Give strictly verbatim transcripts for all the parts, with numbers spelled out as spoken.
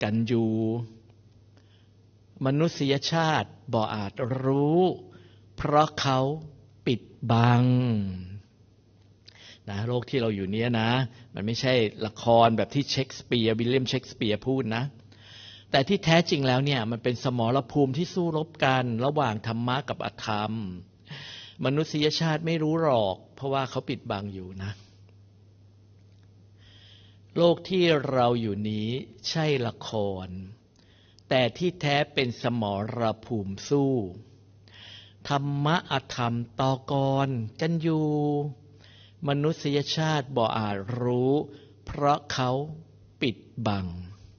กันอยู่มนุษยชาติบ่อาจรู้เพราะเขาปิดบังนะโลกที่เราอยู่เนี้ยนะมันไม่ใช่ละครแบบที่เชคสเปียร์วิลเลียมเชคสเปียร์พูดนะแต่ที่แท้จริงแล้วเนี่ยมันเป็นสมรภูมิที่สู้รบกันระหว่างธรรมะกับอธรรมมนุษยชาติไม่รู้หรอกเพราะว่าเขาปิดบังอยู่นะโลกที่เราอยู่นี้ใช่ละครแต่ที่แท้เป็นสมรภูมิสู้ธรรมะอธรรมต่อกรกันอยู่มนุษยชาติบ่อาจรู้เพราะเขาปิดบัง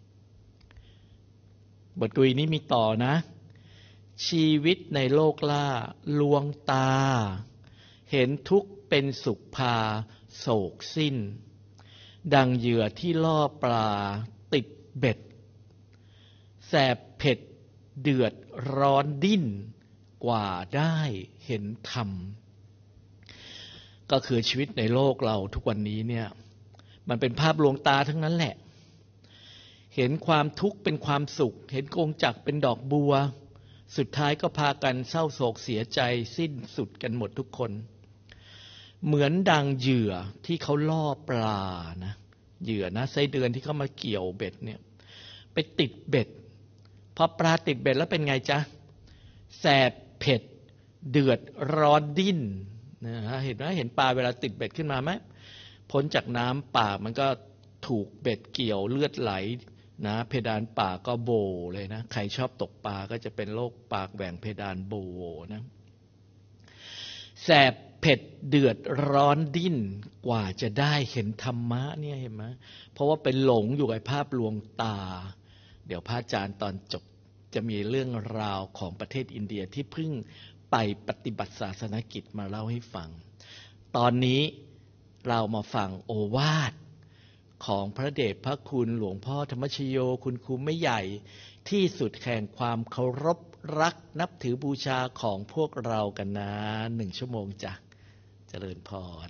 บทกุยนี้มีต่อนะชีวิตในโลกล่าลวงตาเห็นทุกข์เป็นสุขพาโศกสิ้นดังเหยื่อที่ล่อปลาติดเบ็ดแสบเผ็ดเดือดร้อนดิ้นกว่าได้เห็นธรรมก็คือชีวิตในโลกเราทุกวันนี้เนี่ยมันเป็นภาพลวงตาทั้งนั้นแหละเห็นความทุกข์เป็นความสุขเห็นกงจักรเป็นดอกบัวสุดท้ายก็พากันเศร้าโศกเสียใจสิ้นสุดกันหมดทุกคนเหมือนดังเหยื่อที่เขาล่อปลานะเหยื่อนะไส้เดือนที่เขามาเกี่ยวเบ็ดเนี่ยไปติดเบ็ดพอปลาติดเบ็ดแล้วเป็นไงจ๊ะแสบเผ็ดเดือดร้อนดิ้นนะฮะเห็นไหมเห็นปลาเวลาติดเบ็ดขึ้นมาไหมพ้นจากน้ำปากมันก็ถูกเบ็ดเกี่ยวเลือดไหลนะเพดานปากก็โบเลยนะใครชอบตกปลาก็จะเป็นโรคปากแหว่งเพดานโบนะแสบเผ็ดเดือดร้อนดิ้นกว่าจะได้เห็นธรรมะเนี่ยเห็นไหมเพราะว่าเป็นหลงอยู่กับภาพลวงตาเดี๋ยวพระอาจารย์ตอนจบจะมีเรื่องราวของประเทศอินเดียที่เพิ่งไปปฏิบัติศาสนกิจมาเล่าให้ฟังตอนนี้เรามาฟังโอวาทของพระเดชพระคุณหลวงพ่อธรรมชโยคุณครูไม่ใหญ่ที่สุดแห่งความเคารพรักนับถือบูชาของพวกเรากันนะหนึ่งชั่วโมงจ้ะเจริญพร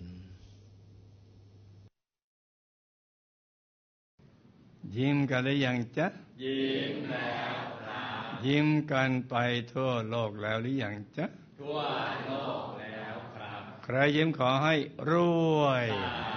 ยิ้มกันหรือยังจ๊ะยิ้มแล้วครับยิ้มกันไปทั่วโลกแล้วหรือยังจ๊ะทั่วโลกแล้วครับใครยิ้มขอให้รวย